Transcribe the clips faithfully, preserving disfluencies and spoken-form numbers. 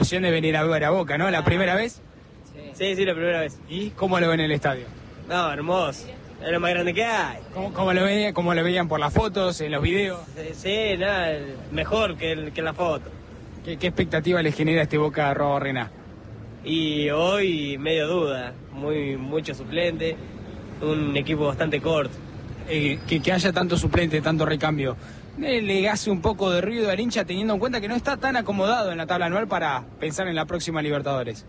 de venir a ver a Boca, ¿no? ¿La primera vez? Sí, sí, la primera vez. ¿Y cómo lo ven en el estadio? No, hermoso. Es lo más grande que hay. ¿Cómo, cómo lo veían, cómo lo veían por las fotos, en los videos? Sí, sí, nada, mejor que, el, que la foto. ¿Qué, ¿Qué expectativa les genera este Boca Robo Rená? Y hoy medio duda, muy mucho suplente, un equipo bastante corto. Eh, que, que haya tanto suplente, tanto recambio, eh, le hace un poco de ruido al hincha teniendo en cuenta que no está tan acomodado en la tabla anual para pensar en la próxima Libertadores.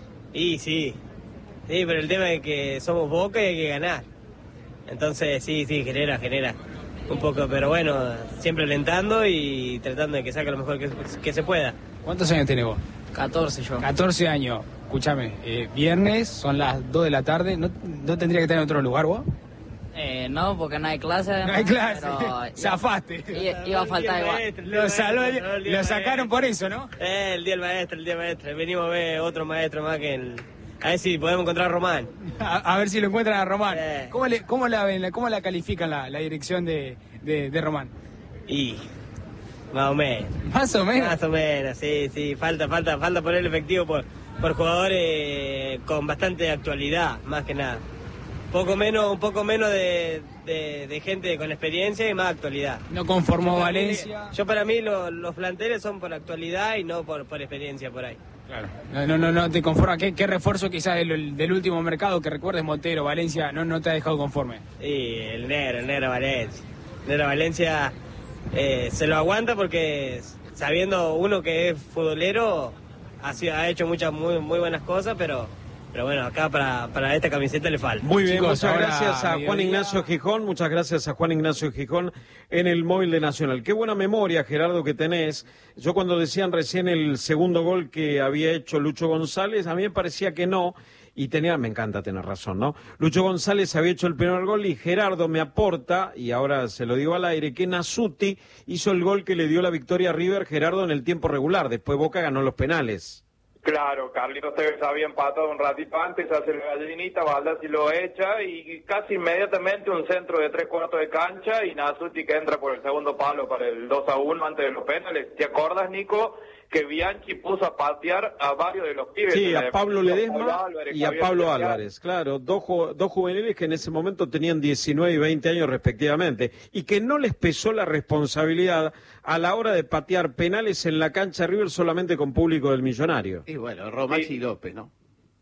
Y sí, sí, pero el tema es que somos Boca y hay que ganar. Entonces sí, sí, genera, genera un poco, pero bueno, siempre alentando y tratando de que saque lo mejor que, que se pueda. ¿Cuántos años tenés vos? catorce yo. catorce años. Escúchame, eh, viernes, son las dos de la tarde, ¿no, no tendría que estar en otro lugar vos? Eh, no, porque no hay clase. No hay clase, pero zafaste. Iba, iba a faltar igual. Lo, saló, lo sacaron por eso, ¿no? Eh, el día del maestro, el día del maestro. Venimos a ver otro maestro más que el... A ver si podemos encontrar a Román. A, a ver si lo encuentran a Román. Eh. ¿Cómo, le, cómo, la, ven, ¿Cómo la califican la, la dirección de, de, de Román? Y... Más o menos. Más o menos. Más o menos, sí, sí. Falta, falta, falta poner efectivo por, por jugadores con bastante actualidad, más que nada. Poco menos, un poco menos de, de, de gente con experiencia y más actualidad. No conformó Yo Valencia. Mí, yo para mí lo, los planteles son por actualidad y no por, por experiencia por ahí. Claro. No, no, no, no te conforma. ¿Qué, qué refuerzo quizás del, del último mercado que recuerdes, Montero, Valencia, no, no te ha dejado conforme? Sí, el negro, el negro Valencia. El negro Valencia eh, se lo aguanta porque sabiendo uno que es futbolero, ha, sido, ha hecho muchas muy, muy buenas cosas, pero... Pero bueno, acá para, para esta camiseta le falta. Muy bien, Chicos, muchas gracias a Juan mediodía. Ignacio Gijón, muchas gracias a Juan Ignacio Gijón en el móvil de Nacional. Qué buena memoria, Gerardo, que tenés. Yo cuando decían recién el segundo gol que había hecho Lucho González, a mí me parecía que no, y tenía, me encanta tener razón, ¿no? Lucho González había hecho el primer gol y Gerardo me aporta, y ahora se lo digo al aire, que Nasuti hizo el gol que le dio la victoria a River, Gerardo, en el tiempo regular. Después Boca ganó los penales. Claro, Carlitos Tevez había empatado un ratito antes, hace la gallinita, Baldassi lo echa y casi inmediatamente un centro de tres cuartos de cancha y Nasuti que entra por el segundo palo para el dos a uno antes de los penales. ¿Te acuerdas, Nico, que Bianchi puso a patear a varios de los pibes? Sí, a Pablo Ledesma Pablo Álvarez, y a Javier Pablo Especial. Álvarez, claro, dos, ju- dos juveniles que en ese momento tenían diecinueve y veinte años respectivamente, y que no les pesó la responsabilidad a la hora de patear penales en la cancha River solamente con público del Millonario. Y bueno, Romaxi López, ¿no?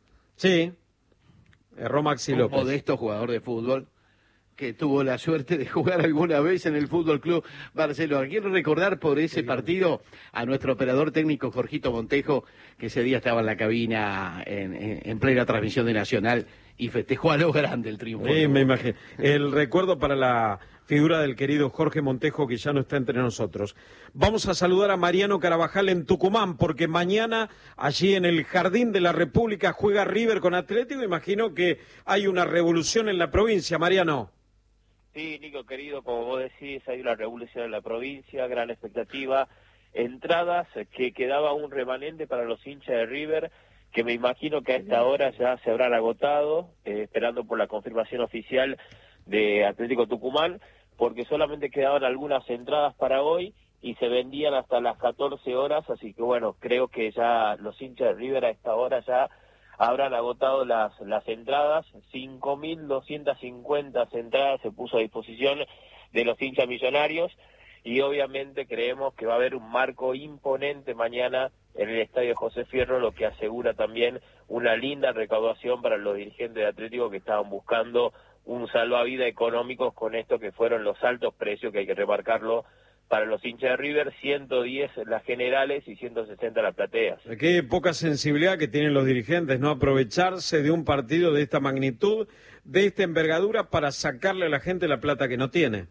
Sí, erró Maxi Un López. modesto jugador de fútbol que tuvo la suerte de jugar alguna vez en el Fútbol Club Barcelona. Quiero recordar por ese partido a nuestro operador técnico Jorgito Montejo, que ese día estaba en la cabina en, en, en plena transmisión de Nacional y festejó a lo grande el triunfo. Sí, me imagino. El recuerdo para la figura del querido Jorge Montejo, que ya no está entre nosotros. Vamos a saludar a Mariano Carabajal en Tucumán, porque mañana allí en el Jardín de la República juega River con Atlético. Imagino que hay una revolución en la provincia, Mariano. Sí, Nico, querido, como vos decís, hay una revolución en la provincia, gran expectativa, entradas que quedaba un remanente para los hinchas de River, que me imagino que a esta hora ya se habrán agotado, eh, esperando por la confirmación oficial de Atlético Tucumán, porque solamente quedaban algunas entradas para hoy y se vendían hasta las catorce horas, así que bueno, creo que ya los hinchas de River a esta hora ya habrán agotado las, las entradas. Cinco mil doscientas cincuenta entradas se puso a disposición de los hinchas millonarios y obviamente creemos que va a haber un marco imponente mañana en el Estadio José Fierro, lo que asegura también una linda recaudación para los dirigentes de Atlético que estaban buscando un salvavidas económico con esto que fueron los altos precios, que hay que remarcarlo, para los hinchas de River, ciento diez las generales y ciento sesenta las plateas. Qué poca sensibilidad que tienen los dirigentes, ¿no? Aprovecharse de un partido de esta magnitud, de esta envergadura, para sacarle a la gente la plata que no tiene.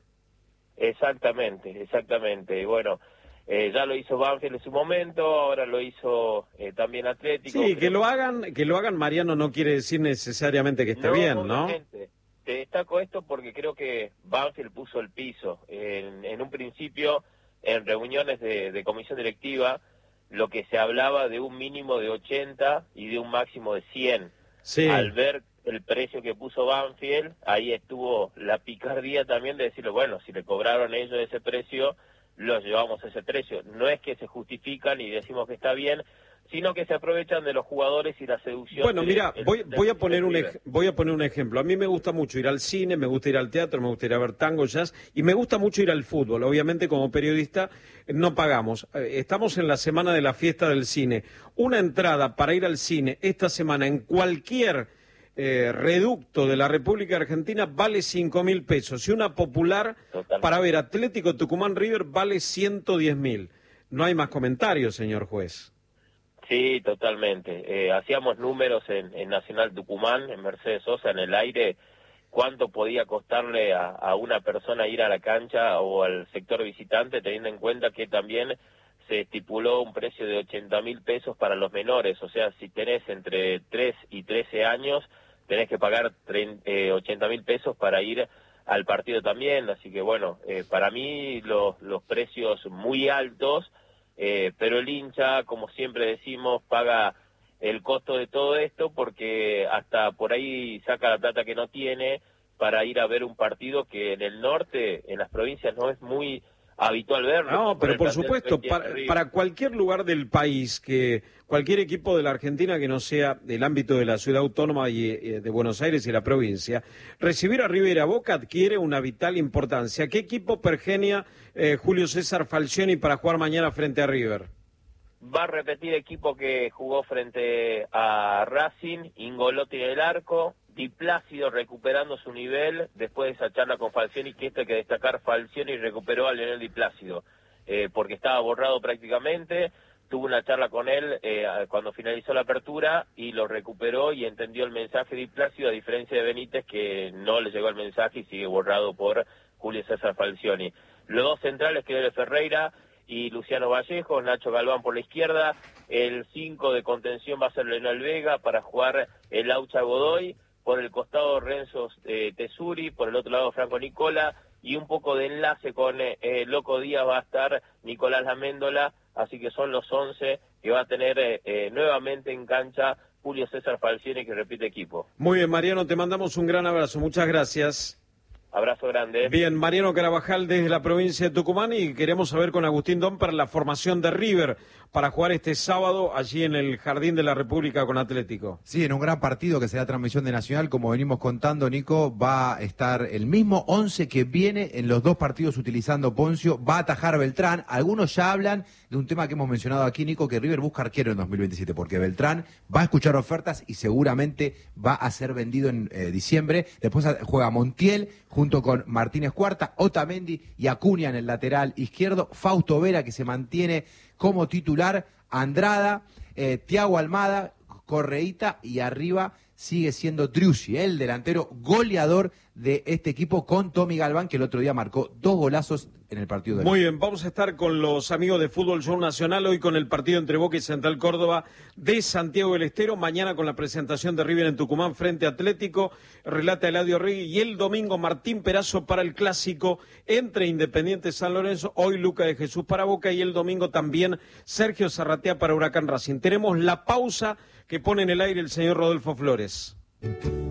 Exactamente, exactamente. Bueno, eh, ya lo hizo Banfield en su momento, ahora lo hizo eh, también Atlético. Sí, Creo que lo hagan, que lo hagan, Mariano, no quiere decir necesariamente que esté no, bien, ¿no? obviamente. Te destaco esto porque creo que Banfield puso el piso. En, en un principio, en reuniones de, de comisión directiva, lo que se hablaba de un mínimo de ochenta y de un máximo de cien. Sí. Al ver el precio que puso Banfield, ahí estuvo la picardía también de decirle, bueno, si le cobraron ellos ese precio, los llevamos a ese precio. No es que se justifican y decimos que está bien, sino que se aprovechan de los jugadores y la seducción. Bueno, de, mira, el, voy, del, voy, a poner un River. ej- voy a poner un ejemplo. A mí me gusta mucho ir al cine, me gusta ir al teatro, me gusta ir a ver tango, jazz, y me gusta mucho ir al fútbol. Obviamente, como periodista, eh, no pagamos. Eh, Estamos en la semana de la fiesta del cine. Una entrada para ir al cine esta semana en cualquier eh, reducto de la República Argentina vale cinco mil pesos. Y una popular Totalmente. para ver Atlético Tucumán River vale ciento diez mil. No hay más comentarios, señor juez. Sí, totalmente. Eh, hacíamos números en, en Nacional Tucumán, en Mercedes Sosa, en el aire, cuánto podía costarle a, a una persona ir a la cancha o al sector visitante, teniendo en cuenta que también se estipuló un precio de ochenta mil pesos para los menores. O sea, si tenés entre tres y trece años, tenés que pagar ochenta mil pesos para ir al partido también. Así que bueno, eh, para mí los, los precios muy altos. Eh, pero el hincha, como siempre decimos, paga el costo de todo esto porque hasta por ahí saca la plata que no tiene para ir a ver un partido que en el norte, en las provincias, no es muy habitual verlo. No, pero el por plantel supuesto, que para, tiene River. para cualquier lugar del país, que cualquier equipo de la Argentina que no sea del ámbito de la ciudad autónoma y, eh, de Buenos Aires y la provincia, recibir a River y a Boca adquiere una vital importancia. ¿Qué equipo pergenia eh, Julio César Falcioni para jugar mañana frente a River? Va a repetir equipo que jugó frente a Racing, Ingolotti en el arco, Di Plácido recuperando su nivel después de esa charla con Falcioni, que esto hay que destacar, Falcioni recuperó a Leonel Di Plácido, eh, porque estaba borrado prácticamente, tuvo una charla con él eh, cuando finalizó la apertura y lo recuperó y entendió el mensaje de Di Plácido, a diferencia de Benítez, que no le llegó el mensaje y sigue borrado por Julio César Falcioni. Los dos centrales, que Ferreira y Luciano Vallejo, Nacho Galván por la izquierda, el cinco de contención va a ser Leonel Vega para jugar el Laucha Godoy, por el costado Renzo eh, Tesuri, por el otro lado Franco Nicola, y un poco de enlace con eh, eh, Loco Díaz va a estar Nicolás Laméndola, así que son los once que va a tener eh, eh, nuevamente en cancha Julio César Falcioni, que repite equipo. Muy bien, Mariano, te mandamos un gran abrazo, muchas gracias. Abrazo grande. Bien, Mariano Carabajal desde la provincia de Tucumán, y queremos saber con Agustín Domper la formación de River para jugar este sábado allí en el Jardín de la República con Atlético. Sí, en un gran partido que será transmisión de Nacional, como venimos contando, Nico, va a estar el mismo once que viene en los dos partidos utilizando Poncio, va a atajar Beltrán. Algunos ya hablan de un tema que hemos mencionado aquí, Nico, que River busca arquero en dos mil veintisiete, porque Beltrán va a escuchar ofertas y seguramente va a ser vendido en eh, diciembre. Después juega Montiel junto con Martínez Cuarta, Otamendi y Acuña en el lateral izquierdo, Fausto Vera, que se mantiene como titular, Andrada, eh, Thiago Almada, Correíta, y arriba sigue siendo Driussi, el delantero goleador de este equipo, con Tommy Galván, que el otro día marcó dos golazos en el partido de Muy bien, vamos a estar con los amigos de Fútbol Show Nacional hoy con el partido entre Boca y Central Córdoba de Santiago del Estero, mañana con la presentación de River en Tucumán frente a Atlético, relata Eladio Regui, y el domingo Martín Perazo para el clásico entre Independiente San Lorenzo, hoy Luca de Jesús para Boca, y el domingo también Sergio Zarratea para Huracán Racing. Tenemos la pausa que pone en el aire el señor Rodolfo Flores.